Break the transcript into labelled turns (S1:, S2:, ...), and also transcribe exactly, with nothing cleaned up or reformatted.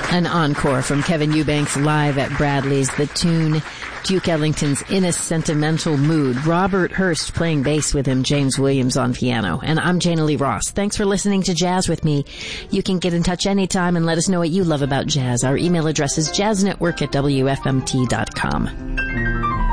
S1: An encore from Kevin Eubanks live at Bradley's. The tune, Duke Ellington's In a Sentimental Mood. Robert Hurst playing bass with him, James Williams on piano. And I'm Jana Lee Ross. Thanks for listening to Jazz with me. You can get in touch anytime and let us know what you love about jazz. Our email address is jazznetwork at W F M T dot com.